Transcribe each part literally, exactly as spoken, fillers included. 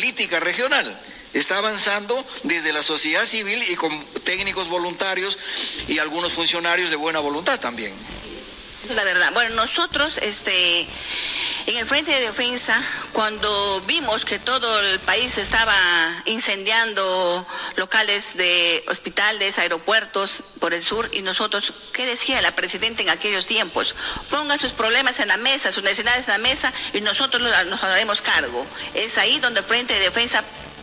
política regional. Está avanzando desde la sociedad civil y con técnicos voluntarios y algunos funcionarios de buena voluntad también. La verdad, bueno, nosotros este, en el Frente de Defensa, cuando vimos que todo el país estaba incendiando locales de hospitales, aeropuertos por el sur, y nosotros, ¿qué decía la presidenta en aquellos tiempos? Ponga sus problemas en la mesa, sus necesidades en la mesa, y nosotros nos haremos cargo. Es ahí donde el Frente de Defensa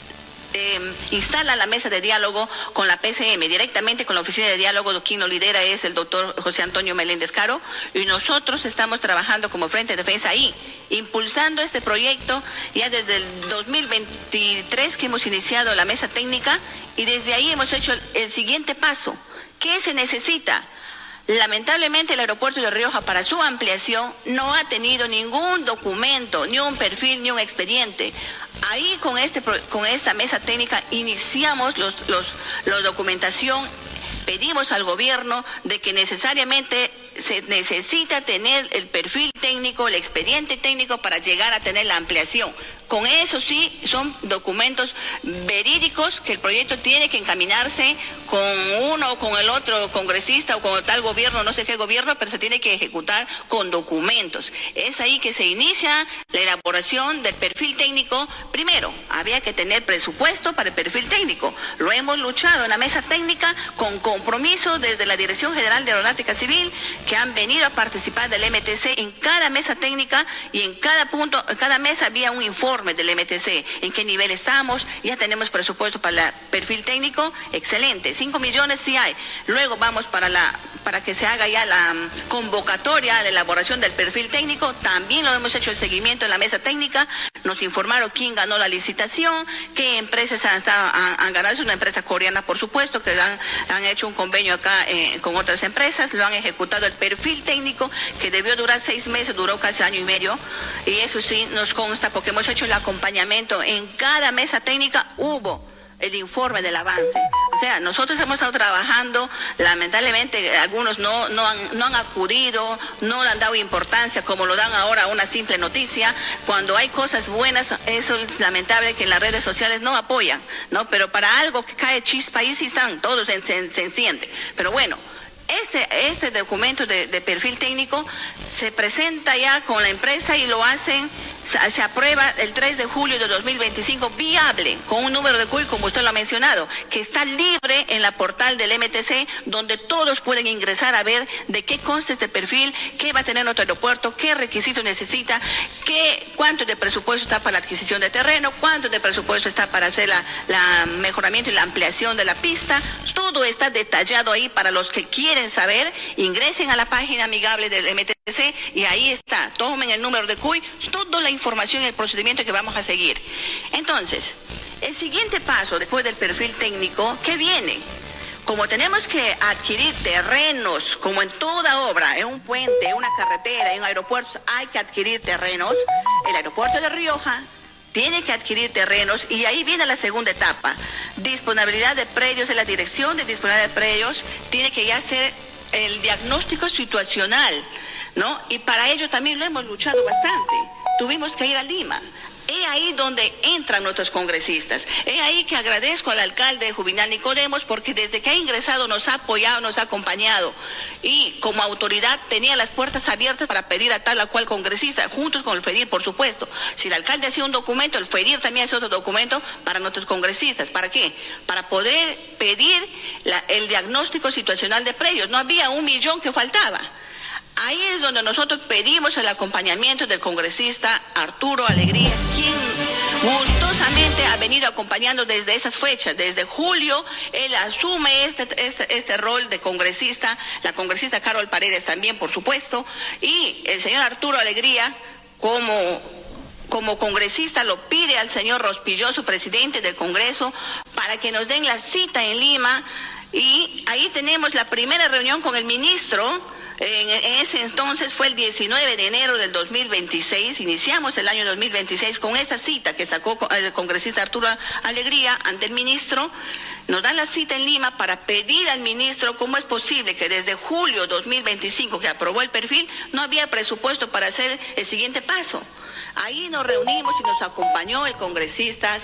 Eh, instala la mesa de diálogo con la P C M, directamente con la oficina de diálogo. Quien lo lidera es el doctor José Antonio Meléndez Caro, y nosotros estamos trabajando como Frente de Defensa ahí, impulsando este proyecto ya desde el dos mil veintitrés que hemos iniciado la mesa técnica, y desde ahí hemos hecho el, el siguiente paso. ¿Qué se necesita? Lamentablemente el aeropuerto de Rioja, para su ampliación, no ha tenido ningún documento, ni un perfil, ni un expediente. Ahí con este con esta mesa técnica iniciamos los los la documentación, pedimos al gobierno de que necesariamente se necesita tener el perfil técnico, el expediente técnico para llegar a tener la ampliación. Con eso sí, son documentos verídicos que el proyecto tiene que encaminarse con uno o con el otro congresista o con tal gobierno, no sé qué gobierno, pero se tiene que ejecutar con documentos. Es ahí que se inicia la elaboración del perfil técnico. Primero, había que tener presupuesto para el perfil técnico. Lo hemos luchado en la mesa técnica con compromiso desde la Dirección General de Aeronáutica Civil, que han venido a participar del M T C en cada mesa técnica, y en cada punto, en cada mesa había un informe del M T C, en qué nivel estamos. Ya tenemos presupuesto para el perfil técnico, excelente, cinco millones sí hay. Luego vamos para la para que se haga ya la um, convocatoria, la elaboración del perfil técnico. También lo hemos hecho el seguimiento en la mesa técnica. Nos informaron quién ganó la licitación, qué empresas han, estado, han, han ganado. Es una empresa coreana, por supuesto, que han, han hecho un convenio acá eh, con otras empresas. Lo han ejecutado el perfil técnico, que debió durar seis meses, duró casi año y medio. Y eso sí nos consta, porque hemos hecho el acompañamiento. En cada mesa técnica hubo el informe del avance. O sea, nosotros hemos estado trabajando, lamentablemente algunos no, no, han, no han acudido, no le han dado importancia como lo dan ahora a una simple noticia. Cuando hay cosas buenas, eso es lamentable que en las redes sociales no apoyan, ¿no? Pero para algo que cae chispa, ahí sí están, todos se, se, se enciende. Pero bueno, Este, este documento de, de perfil técnico se presenta ya con la empresa y lo hacen, se, se aprueba el tres de julio de dos mil veinticinco, viable, con un número de C U I, como usted lo ha mencionado, que está libre en la portal del M T C, donde todos pueden ingresar a ver de qué consta este perfil, qué va a tener nuestro aeropuerto, qué requisitos necesita, qué, cuánto de presupuesto está para la adquisición de terreno, cuánto de presupuesto está para hacer la, la mejoramiento y la ampliación de la pista. Todo está detallado ahí para los que quieren saber. Ingresen a la página amigable del M T C y ahí está. Tomen el número de C U I, toda la información y el procedimiento que vamos a seguir. Entonces, el siguiente paso después del perfil técnico, ¿qué viene? Como tenemos que adquirir terrenos, como en toda obra, en un puente, en una carretera, en un aeropuerto, hay que adquirir terrenos. El aeropuerto de Rioja tiene que adquirir terrenos, y ahí viene la segunda etapa. Disponibilidad de predios, de la dirección de disponibilidad de predios, tiene que ya hacer el diagnóstico situacional, ¿no? Y para ello también lo hemos luchado bastante. Tuvimos que ir a Lima. Es ahí donde entran nuestros congresistas. Es ahí que agradezco al alcalde Juvenal Nicodemos, porque desde que ha ingresado nos ha apoyado, nos ha acompañado. Y como autoridad tenía las puertas abiertas para pedir a tal o cual congresista, juntos con el FEDIR, por supuesto. Si el alcalde hacía un documento, el FEDIR también hace otro documento para nuestros congresistas. ¿Para qué? Para poder pedir la, el diagnóstico situacional de predios. No había un millón que faltaba. Ahí es donde nosotros pedimos el acompañamiento del congresista Arturo Alegría, quien gustosamente ha venido acompañando desde esas fechas. Desde julio él asume este, este, este rol de congresista, la congresista Carol Paredes también, por supuesto, y el señor Arturo Alegría, como, como congresista, lo pide al señor Rospilloso, presidente del Congreso, para que nos den la cita en Lima, y ahí tenemos la primera reunión con el ministro. En, en ese entonces fue el diecinueve de enero del dos mil veintiséis, iniciamos el año dos mil veintiséis con esta cita que sacó el congresista Arturo Alegría ante el ministro. Nos dan la cita en Lima para pedir al ministro cómo es posible que desde julio dos mil veinticinco, que aprobó el perfil, no había presupuesto para hacer el siguiente paso. Ahí nos reunimos y nos acompañó el congresista